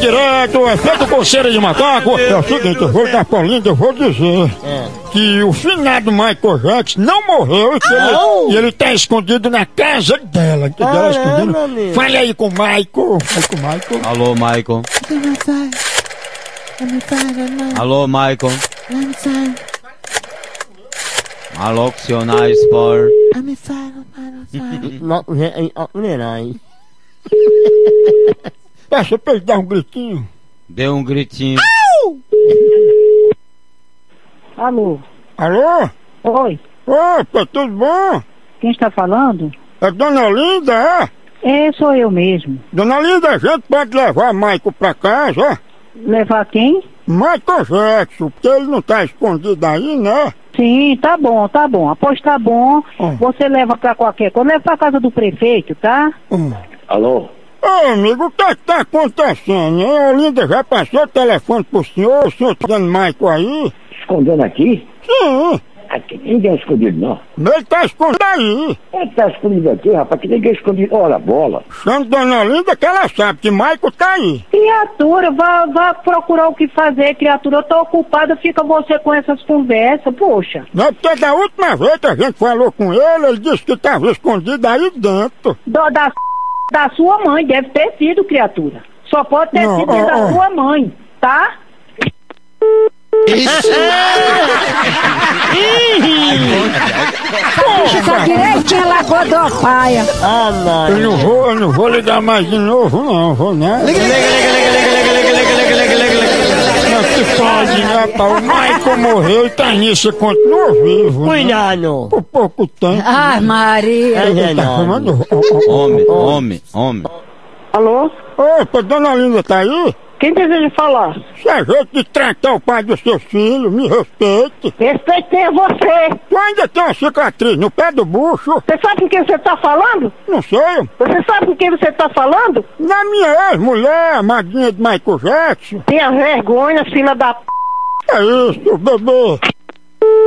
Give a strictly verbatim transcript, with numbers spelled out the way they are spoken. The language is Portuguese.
direto, é feito com cera de macaco. É o seguinte, eu vou dar Paulinho, eu vou dizer é. que o finado Michael Jackson não morreu e, que ele, e ele tá escondido na casa dela. Entendeu? Ah, escondido. É, Fale aí com o Michael. Fale com o Michael. Alô, Michael. Alô, Michael. Alô, Sionais Sport. Peça pra ele dar um gritinho. Dê um gritinho. Alô? Alô? Oi. Opa, tudo bom? Quem está falando? É Dona Linda, é? É, sou eu mesmo. Dona Linda, a gente pode levar Michael pra casa? Levar quem? Michael Jackson, porque ele não tá escondido aí, né? Sim, tá bom, tá bom. Após tá bom, oh. você leva pra qualquer coisa. Leva pra casa do prefeito, tá? Oh. Alô? Ô, amigo, o que é que tá acontecendo, hein? A Linda já passou o telefone pro senhor, o senhor tá dando Michael aí? Escondendo aqui? Sim. Aqui ninguém é escondido, não. Ele tá escondido aí. Ele tá escondido aqui, rapaz, que ninguém é escondido. Ora, bola. Chama Dona Linda que ela sabe que Michael tá aí. Criatura, vá, vá procurar o que fazer, criatura. Eu tô ocupada, fica você com essas conversas, poxa. Não, porque da última vez que a gente falou com ele, ele disse que tava escondido aí dentro. Do, da, da sua mãe, deve ter sido, criatura. Só pode ter não, sido ó, da ó. sua mãe, tá? Isso! Fica direitinho lá do paia. Ah, não. Eu não vou, eu não vou ligar mais de novo, não, vou né? Liga, liga, liga, liga, liga, liga, liga, liga, liga, liga, liga. Não se pode, né, pá? O Michael morreu e tá nisso, continua vivo. Cuidado. Né? Por pouco tempo. Ah, Maria. Ele tá chamando... Homem, homem, homem. Alô? Opa, Dona Linda tá aí? Quem deseja falar? Se é jeito de tratar o pai dos seus filhos, me respeite. Respeitei você. Tu ainda tem uma cicatriz no pé do bucho? Você sabe com quem você tá falando? Não sei. Você sabe com quem você tá falando? Na minha ex-mulher, a madrinha de Michael Jackson. Tenha vergonha, filha da p... É isso, bebê.